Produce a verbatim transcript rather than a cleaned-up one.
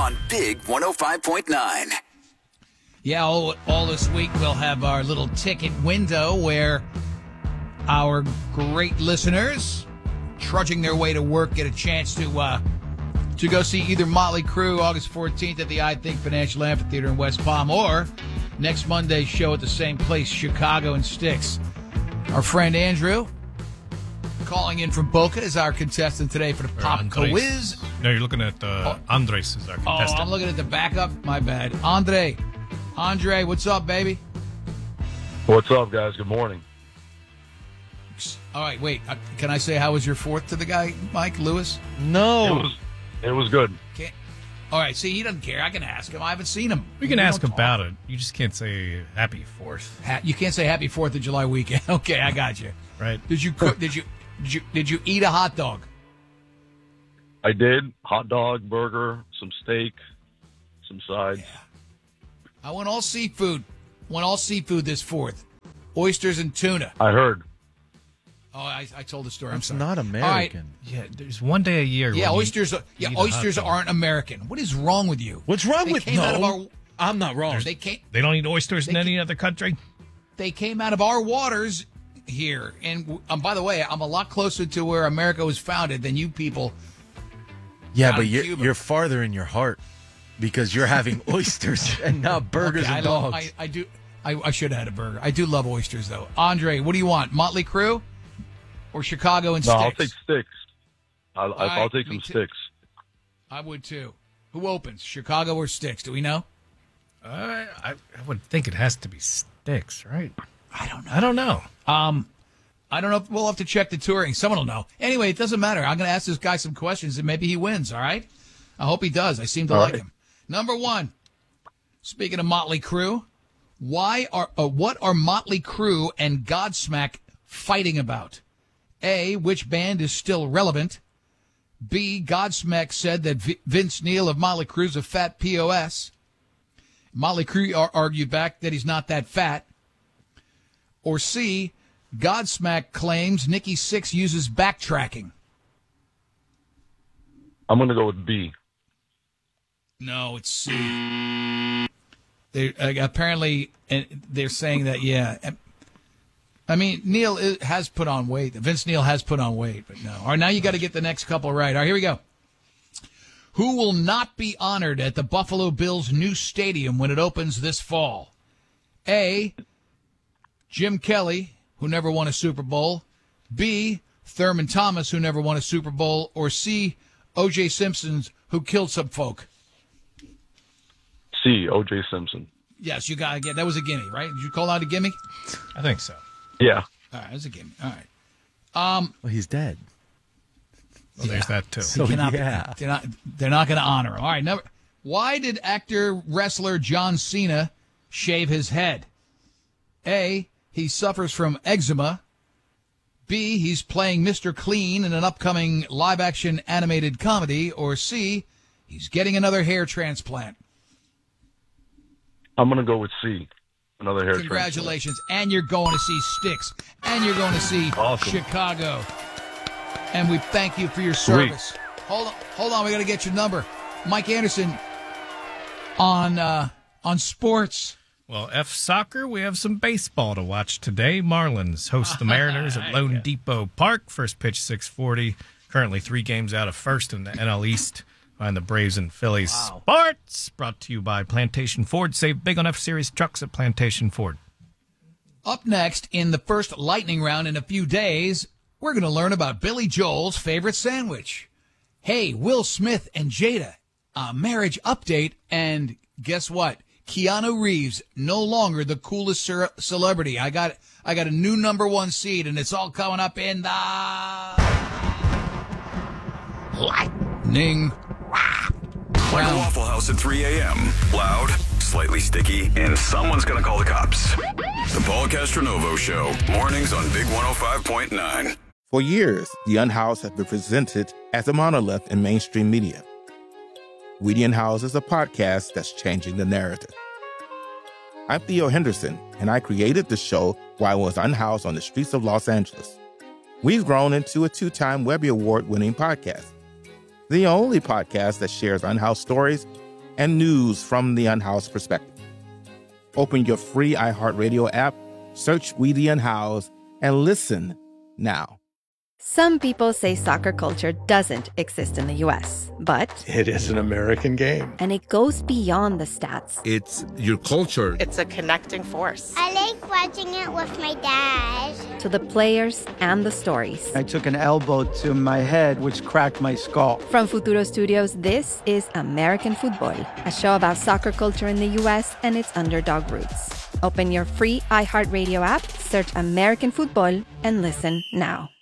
on Big one oh five point nine. Yeah, all, all this week we'll have our little ticket window where our great listeners trudging their way to work get a chance to uh, to go see either Motley Crue August fourteenth at the I Think Financial Amphitheater in West Palm, or next Monday's show at the same place, Chicago and Styx. Our friend Andrew, calling in from Boca, is our contestant today for the Or pop Andres. quiz. No, you're looking at uh, Andres is our Oh, contestant. I'm looking at the backup. My bad. Andre. Andre, what's up, baby? What's up, guys? Good morning. All right, wait. Uh, can I say how was your fourth to the guy, Mike Lewis? No. It was it was good. Can't. All right, see, he doesn't care. I can ask him. I haven't seen him. we can We ask don't talk. about it. You just can't say happy fourth, Ha- you can't say Happy Fourth of July weekend. Okay, I got you. right? Did you cook? Did you? Did you? Did you eat a hot dog? I did. Hot dog, burger, some steak, some sides. I went all seafood. Went all seafood this fourth. Oysters and tuna. I heard. Oh, I, I told the story. I'm It's sorry. not All right. American. Yeah, there's one day a year. Yeah, when you oysters. Are, yeah, eat a hot oysters dog. aren't American. What is wrong with you? What's wrong They with came no? out of our- I'm not wrong. They came. They don't eat oysters in They any can- other country. They came out of our waters here, and um, by the way, I'm a lot closer to where America was founded than you people. yeah, out but of you're, Cuba. you're farther in your heart because you're having oysters and not burgers Okay, and I love- dogs. I, I do. I, I should have had a burger. I do love oysters, though. Andre, what do you want? Motley Crue or Chicago and No, Styx? I'll take sticks. I'll, All I'll right, take me some too. sticks. I would too. Who opens, Chicago or Styx? Do we know? Uh, I, I would think it has to be sticks, right? I don't know. I don't know. Um, I don't know. If, we'll have to check the touring. Someone will know. Anyway, it doesn't matter. I'm going to ask this guy some questions, and maybe he wins. All right. I hope he does. I seem to All like right. him. Number one. Speaking of Motley Crue, why are uh, what are Motley Crue and Godsmack fighting about? A, which band is still relevant? B, Godsmack said that v- Vince Neil of Motley Crue is a fat P O S. Motley Crue ar- argued back that he's not that fat. Or C, Godsmack claims Nikki Sixx uses backtracking. I'm going to go with B. No, it's C. They uh, apparently and they're saying that yeah. I mean, Neil is, has put on weight. Vince Neil has put on weight, but no. All right, now you got to get the next couple right. All right, here we go. Who will not be honored at the Buffalo Bills' new stadium when it opens this fall? A, Jim Kelly, who never won a Super Bowl. B, Thurman Thomas, who never won a Super Bowl. Or C, O J Simpson, who killed some folk. C. O J Simpson. Yes, you got to get that was a gimme, right? Did you call out a gimme? I think so. Yeah. All right, that's a gimme. All right. Um, well, he's dead. Well, there's that too. So, cannot- yeah. they're not they're not going to honor him. All right, number. Why did actor wrestler John Cena shave his head? A, he suffers from eczema. B, he's playing Mister Clean in an upcoming live-action animated comedy. Or C, he's getting another hair transplant. I'm going to go with C. Another hair transplant. Congratulations. And you're going to see Styx. And you're going to see Awesome. Chicago. And we thank you for your service. Hold on, hold on. We got to get your number. Mike Anderson on uh, on sports. Well, F soccer, we have some baseball to watch today. Marlins host the Mariners at Lone Depot Park. First pitch six forty. Currently three games out of first in the N L East. Behind the Braves and Phillies. Wow. Sports brought to you by Plantation Ford. Save big on F-Series trucks at Plantation Ford. Up next in the first lightning round in a few days, we're going to learn about Billy Joel's favorite sandwich. Hey, Will Smith and Jada, a marriage update, and guess what? Keanu Reeves, no longer the coolest ce- celebrity. I got I got a new number one seed, and it's all coming up in the lightning Like a round. Waffle House at three a.m. Loud, slightly sticky, and someone's going to call the cops. The Paul Castronovo Show. Mornings on Big one oh five point nine. For years, The Unhoused has been presented as a monolith in mainstream media. We the Unhoused is a podcast that's changing the narrative. I'm Theo Henderson, and I created the show while I was unhoused on the streets of Los Angeles. We've grown into a two-time Webby Award-winning podcast. The only podcast that shares unhoused stories and news from the unhoused perspective. Open your free iHeartRadio app, search We the Unhoused, and listen now. Some people say soccer culture doesn't exist in the U S, but it is an American game. And it goes beyond the stats. It's your culture. It's a connecting force. I like watching it with my dad. To the players and the stories. I took an elbow to my head, which cracked my skull. From Futuro Studios, this is American Football, a show about soccer culture in the U S and its underdog roots. Open your free iHeartRadio app, search American Football, and listen now.